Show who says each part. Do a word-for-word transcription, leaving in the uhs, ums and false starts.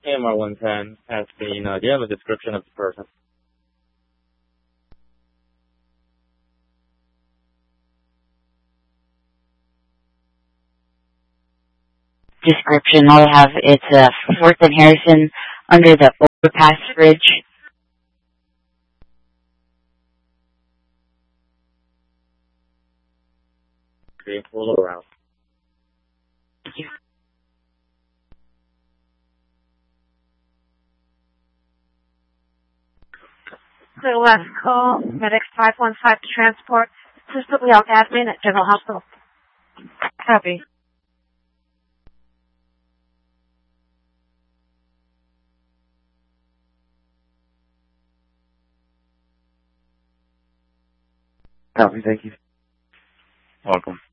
Speaker 1: A M R one ten, asking, uh, do you have a description of the person?
Speaker 2: Description, all I have, it's uh, fourth and Harrison under the overpass bridge.
Speaker 1: Okay, we'll look around.
Speaker 2: Thank you.
Speaker 3: Clear last call, medics five one five to transport. Assistant Leal admin at General Hospital. Copy.
Speaker 4: Copy, thank you.
Speaker 1: Welcome.